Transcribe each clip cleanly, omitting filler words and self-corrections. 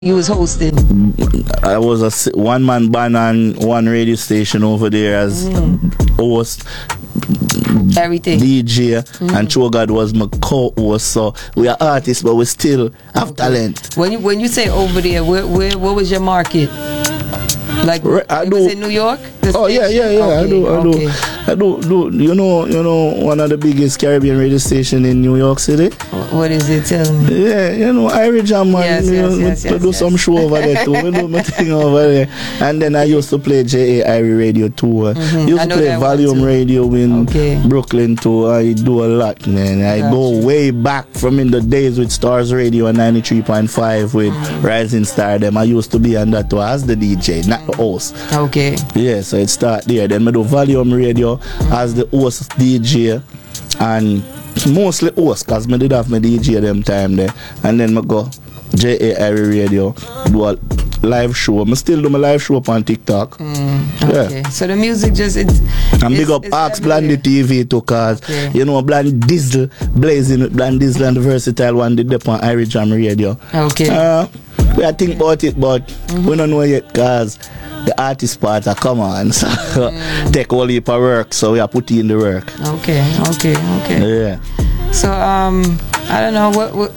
you was hosting? I was a one-man band on one radio station over there as host, Everything. DJ, and Chogad was my co-host. So we are artists, but we still have talent. When you say over there, where what was your market? Like I it do. was in New York? Oh yeah. Okay, I do. You know, one of the biggest Caribbean radio station in New York City. What is it? Tell me. Yeah, Irish Jam man. Yes, do some show over there too. We do my thing over there. And then I used to play JA Irie Radio too. Used to play Volume Radio in Brooklyn too. I do a lot, man. I go way back from in the days with Stars Radio and 93.5 with Rising Star. Them I used to be on that too as the DJ, not the host. Okay. Yeah, so it start there. Then I do Volume Radio as the host DJ and mostly host because I did have my DJ them time there. And then I go JA Irie Radio, do a live show. I still do my live show up on TikTok. Okay. So the music just and big up Axe Blandy TV too, cause Blandy Diesel blazing with Blandy Diesel and the versatile one did up on Irish Jam Radio. Okay. We are think about it, but we don't know yet cause the artist part are come on, so take all heap of work, so we are putting in the work. Okay. Yeah. So I don't know what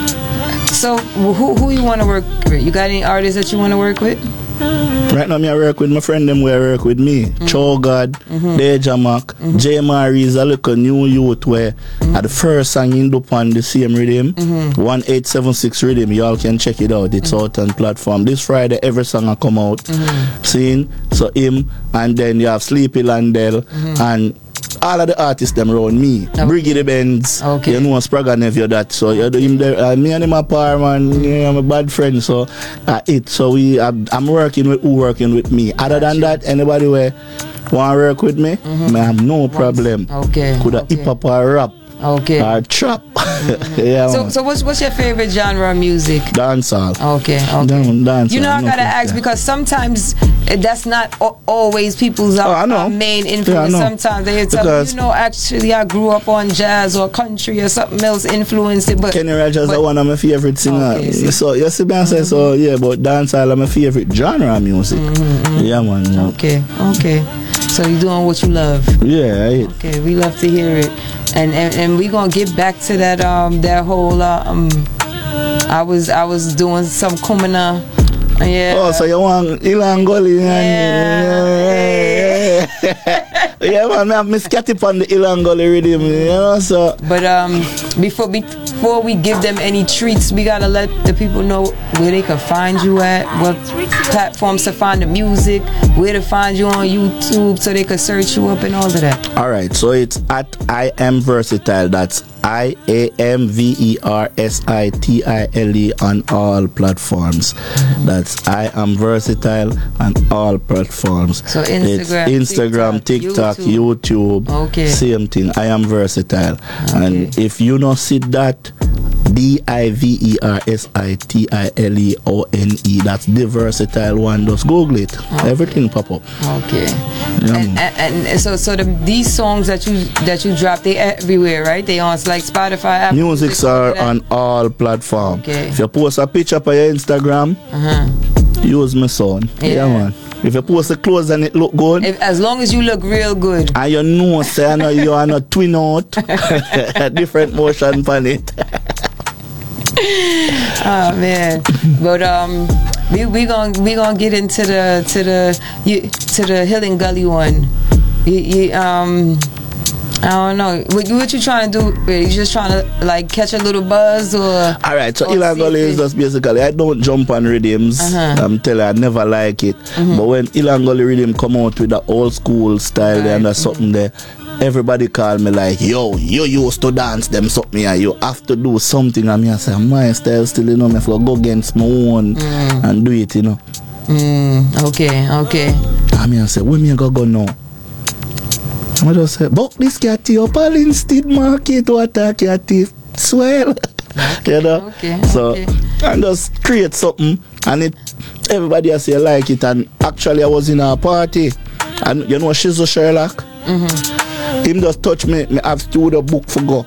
so who you want to work with? You got any artists that you want to work with? Right now, I work with my friend them where work with me. Chogad, Deja Mac, J. Marie is a little new youth where at the first song in do on the same rhythm, 1876 rhythm. Y'all can check it out. It's out on platform. This Friday, every song will come out. Seeing so him, and then you have Sleepy Landell and all of the artists them around me. Briggy Benz. You know Sprague nephew that. So you do him there, me and him apart, man. I'm a bad friend. So So I'm working with who working with me. Other than that, anybody where want to work with me, I have no problem. Could a hip hop or rap. Or trap. So what's your favorite genre of music? Dancehall. Okay. Dancehall. You know I gotta ask because sometimes that's not always people's main influence. Sometimes they tell actually I grew up on jazz or country or something else influenced it. But Kenny Rogers is one of my favorite singers. So you see me say so but dancehall is my favorite genre of music. Yeah man. Okay. So you're doing what you love. Yeah. Okay, we love to hear it. And we gonna get back to that that whole I was doing some Kumina. Oh, so you want Ilangoli? Yeah, man, I miss Catip on the Ilangoli rhythm, so. But before we give them any treats, we gotta let the people know where they can find you at, what platforms to find the music, where to find you on YouTube, so they can search you up and all of that. All right, so it's at I Am Versatile. That's IAMVERSITILE on all platforms. That's I Am Versatile on all platforms. So Instagram, TikTok, YouTube. Okay. Same thing. I Am Versatile. And if you don't see that, DIVERSITILEONE. That's the versatile one. Just Google it. Everything pop up. Okay. And so these songs that you drop, they everywhere, right? They on like Spotify, Apple Musics are on all platforms. Okay. If you post a picture on your Instagram, use my son. Yeah man. If you post the clothes and it look good, as long as you look real good, and you know, say you are not twin out, different motion on it. Oh man, but we gonna get into the Hill and Gully one. I don't know. What you trying to do? You just trying to like catch a little buzz or? All right. So Hill and Gully is just basically I don't jump on rhythms. I'm telling you, I never like it. But when Hill and Gully rhythm come out with the old school style there and there's something there, everybody call me like, yo, you used to dance them something and you have to do something. And me I say, my style still, me have to go against my own and do it, Okay. And me I say, where me go now? I just say, but this catty up all instead market water catty swell. Okay. So and just create something and everybody I say like it. And actually I was in a party and Shizo Sherlock? Him just touch me, I have studio book for go.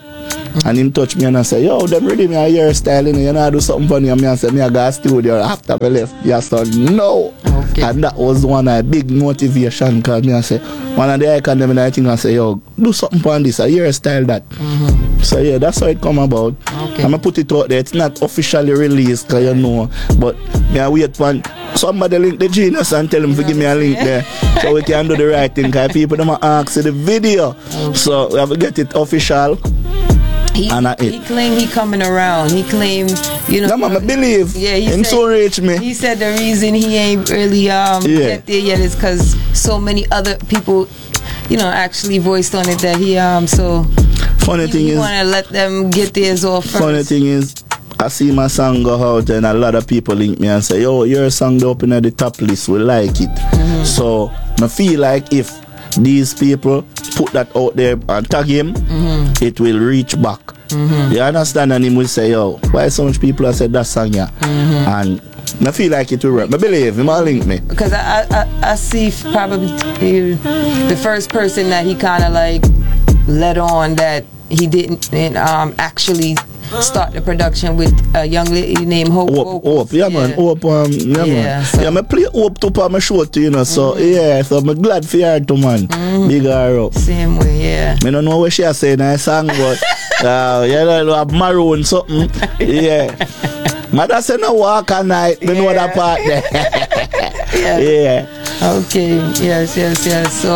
And him touch me and I say, yo, them ready me a hairstyle, you know, I do something funny. And me I say, me I go to studio after I left. Yeah, so no. Okay. And that was one of the big motivation, because me I say, one of the icon them and I think I say, yo, do something on this, a hairstyle that. So yeah, that's how it come about. Okay. I'm gonna put it out there. It's not officially released, cause you know, but me I wait for somebody link the Genius and tell him to give me a link there, so we can do the right thing. Cause people them ask the video, so we have to get it official. He claimed he coming around. He claimed, you know. Yeah, man, I believe. Yeah, he so reach me. He said the reason he ain't really get there yet is because so many other people, you know, actually voiced on it that he so. Funny thing is, want to let them get theirs off first. Funny thing is, I see my song go out and a lot of people link me and say, yo, your song go up in the top list, we like it. So I feel like if these people put that out there and tag him, it will reach back. You understand? And him will say, yo, why so much people have said that song here? And I feel like it will work. I believe him, I'll link me. Because I see probably the first person that he kind of like let on that he didn't actually start the production with a young lady named Hope. Hope, yeah, man. Hope, yeah, man. So. Yeah, I play Hope to on my show too, you know. So, yeah, so I'm glad for her too, man. Big her up. Same way, yeah. I don't know what she has said in her song, but, yeah, have maroon something. Yeah. Mother said no walk at night. Me know that part there. Yeah. Okay, yes. So,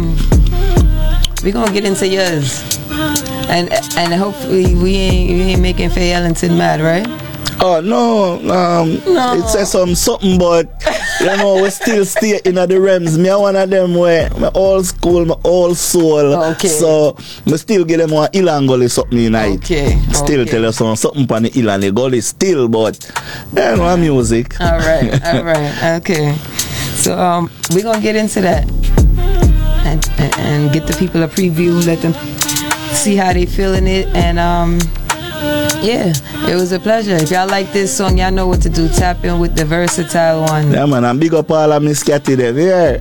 we're going to get into yours. And hopefully we ain't making Faye Ellington mad, right? Oh no, it says something, but you know we still stay in the realms. Me one of them where my old school, my old soul. Okay. So me still give them one Ilan Gully something in night. Okay. Still tell us something on the Ilan Gully still, but you know music. All right. Okay. So we're gonna get into that and get the people a preview, let them see how they feeling it, and yeah, it was a pleasure. If y'all like this song, y'all know what to do. Tap in with the Versatile one. Yeah, man, and big up all of Miss Catty there. Yeah.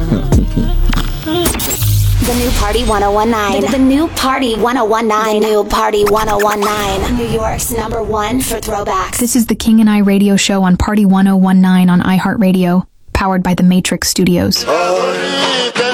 The New Party 1019. The New Party 1019. The New Party 1019. New York's #1 for throwbacks. This is the King and I radio show on Party 1019 on iHeartRadio, powered by the Matrix Studios.